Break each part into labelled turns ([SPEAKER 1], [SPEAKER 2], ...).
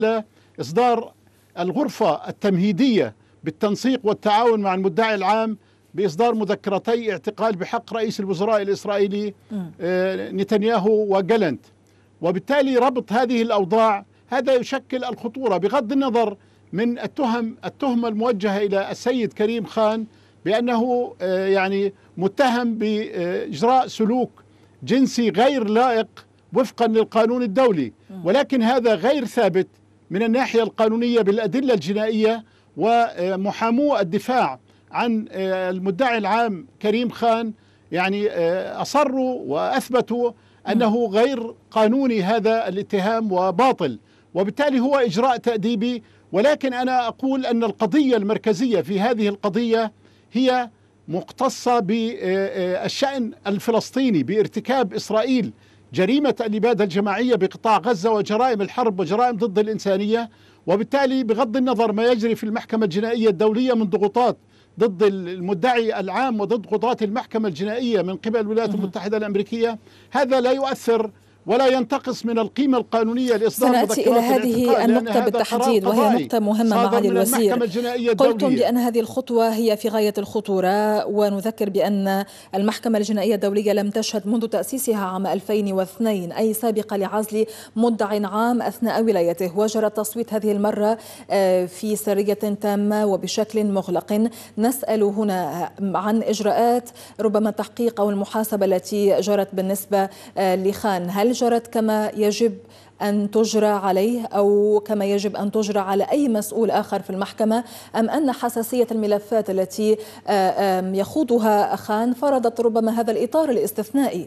[SPEAKER 1] إصدار الغرفة التمهيدية بالتنسيق والتعاون مع المدعي العام بإصدار مذكرتي اعتقال بحق رئيس الوزراء الإسرائيلي نتنياهو وجالنت. وبالتالي ربط هذه الأوضاع هذا يشكل الخطورة بغض النظر من التهمة الموجهة إلى السيد كريم خان بأنه يعني متهم بإجراء سلوك جنسي غير لائق وفقا للقانون الدولي، ولكن هذا غير ثابت من الناحية القانونية بالأدلة الجنائية. ومحامو الدفاع عن المدعي العام كريم خان يعني أصروا وأثبتوا أنه غير قانوني هذا الاتهام وباطل، وبالتالي هو إجراء تأديبي. ولكن أنا أقول أن القضية المركزية في هذه القضية هي مختصة بالشأن الفلسطيني، بارتكاب إسرائيل جريمة الإبادة الجماعية بقطاع غزة وجرائم الحرب وجرائم ضد الإنسانية. وبالتالي بغض النظر ما يجري في المحكمة الجنائية الدولية من ضغوطات ضد المدعي العام وضد قضاة المحكمة الجنائية من قبل الولايات المتحدة الأمريكية، هذا لا يؤثر ولا ينتقص من القيمة القانونية لإصدار مذكرات
[SPEAKER 2] سنأتي إلى هذه النقطة بالتحديد، وهي نقطة مهمة معالي الوزير. قلتم بأن هذه الخطوة هي في غاية الخطورة، ونذكر بأن المحكمة الجنائية الدولية لم تشهد منذ تأسيسها عام 2002 أي سابقة لعزل مدعٍ عام أثناء ولايته، وجرى التصويت هذه المرة في سرية تامة وبشكل مغلق. نسأل هنا عن إجراءات ربما التحقيق أو المحاسبة التي جرت بالنسبة لخان، هل جرت كما يجب أن تجرى عليه أو كما يجب أن تجرى على أي مسؤول آخر في المحكمة، أم أن حساسية الملفات التي يخوضها خان فرضت ربما هذا الإطار الاستثنائي؟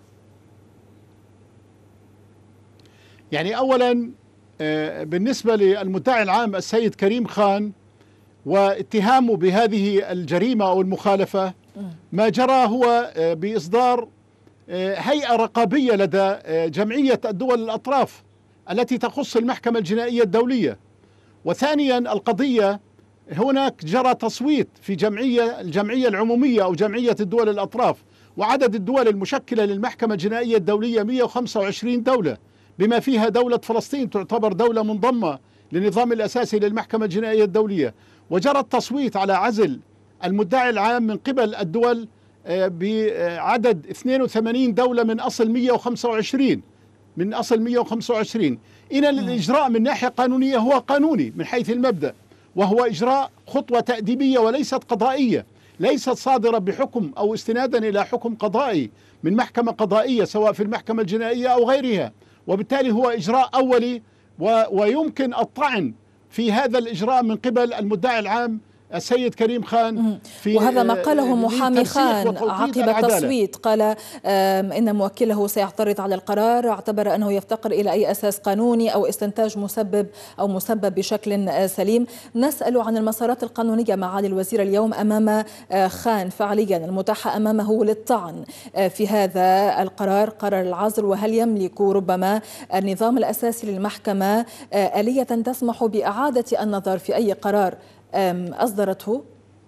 [SPEAKER 1] يعني أولا بالنسبة للمدعي العام السيد كريم خان واتهامه بهذه الجريمة أو المخالفة، ما جرى هو بإصدار هيئة رقابية لدى جمعية الدول الأطراف التي تخص المحكمة الجنائية الدولية. وثانيا القضية هناك جرى تصويت في الجمعية العمومية أو جمعية الدول الأطراف، وعدد الدول المشكلة للمحكمة الجنائية الدولية 125 دولة، بما فيها دولة فلسطين تعتبر دولة منضمة للنظام الأساسي للمحكمة الجنائية الدولية. وجرى التصويت على عزل المدعي العام من قبل الدول بعدد 82 دولة من أصل 125. إذا الإجراء من ناحية قانونية هو قانوني من حيث المبدأ، وهو إجراء خطوة تأديبية وليست قضائية، ليست صادرة بحكم أو استنادا إلى حكم قضائي من محكمة قضائية سواء في المحكمة الجنائية أو غيرها. وبالتالي هو إجراء أولي، ويمكن الطعن في هذا الإجراء من قبل المدعي العام السيد كريم خان.
[SPEAKER 2] وهذا ما قاله محامي خان عقب التصويت، قال إن موكله سيعترض على القرار، اعتبر أنه يفتقر إلى أي أساس قانوني أو استنتاج مسبب بشكل سليم. نسأل عن المسارات القانونية معالي الوزير اليوم أمام خان فعليا المتاحة أمامه للطعن في هذا القرار، قرار العزل، وهل يملك ربما النظام الأساسي للمحكمة آلية تسمح بإعادة النظر في أي قرار أصدرته؟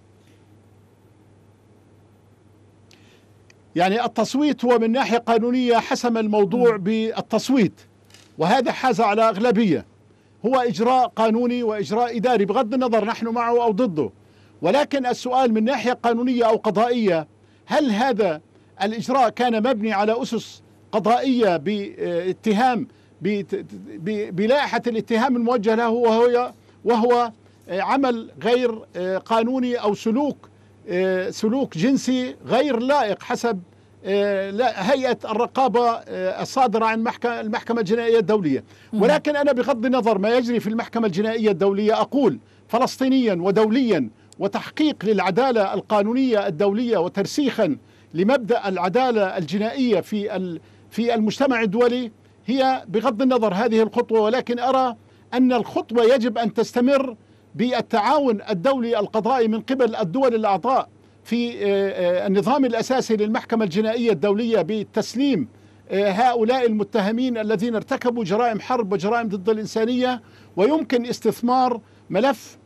[SPEAKER 1] يعني التصويت هو من ناحية قانونية حسم الموضوع بالتصويت، وهذا حاز على أغلبية. هو إجراء قانوني وإجراء إداري بغض النظر نحن معه أو ضده، ولكن السؤال من ناحية قانونية أو قضائية، هل هذا الإجراء كان مبني على أسس قضائية باتهام بلائحة الاتهام الموجه له وهو عمل غير قانوني أو سلوك جنسي غير لائق حسب هيئة الرقابة الصادرة عن المحكمة الجنائية الدولية. ولكن أنا بغض النظر ما يجري في المحكمة الجنائية الدولية أقول فلسطينيا ودوليا وتحقيق للعدالة القانونية الدولية وترسيخا لمبدأ العدالة الجنائية في المجتمع الدولي هي بغض النظر هذه الخطوة. ولكن أرى أن الخطوة يجب أن تستمر بالتعاون الدولي القضائي من قبل الدول الأعضاء في النظام الأساسي للمحكمة الجنائية الدولية بتسليم هؤلاء المتهمين الذين ارتكبوا جرائم حرب وجرائم ضد الإنسانية. ويمكن استثمار ملف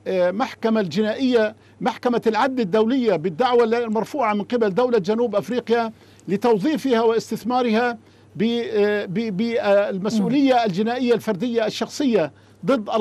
[SPEAKER 1] محكمة العدل الدولية بالدعوة المرفوعة من قبل دولة جنوب أفريقيا لتوظيفها واستثمارها بالمسؤولية الجنائية الفردية الشخصية ضد